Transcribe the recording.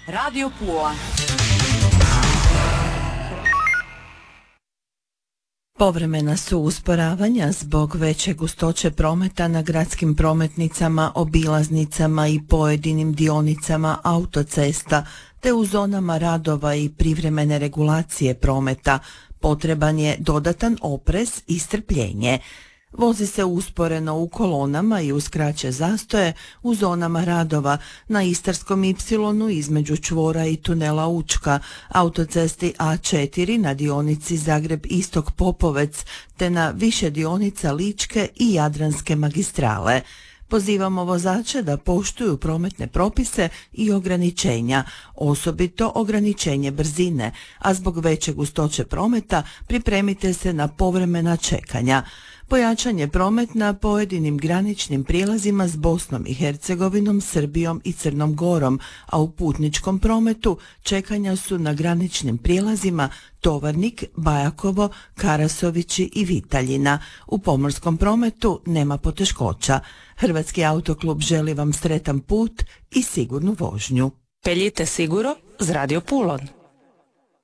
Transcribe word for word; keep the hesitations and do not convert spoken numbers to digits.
Radio Pula. Povremena su usporavanja zbog veće gustoće prometa na gradskim prometnicama, obilaznicama i pojedinim dionicama autocesta, te u zonama radova i privremene regulacije prometa. Potreban je dodatan oprez i strpljenje. Vozi se usporeno u kolonama i uz kraće zastoje u zonama radova na Istarskom ipsilonu između čvora i tunela Učka, autocesti A četiri na dionici Zagreb-Istok Popovec, te na više dionica Ličke i Jadranske magistrale. Pozivamo vozače da poštuju prometne propise i ograničenja, osobito ograničenje brzine, a zbog veće gustoće prometa pripremite se na povremena čekanja. Pojačan je promet na pojedinim graničnim prijelazima s Bosnom i Hercegovinom, Srbijom i Crnom Gorom, a u putničkom prometu čekanja su na graničnim prijelazima Tovarnik, Bajakovo, Karasovići i Vitaljina. U pomorskom prometu nema poteškoća. Hrvatski autoklub želi vam sretan put i sigurnu vožnju. Peljite siguro z Radio Pulon.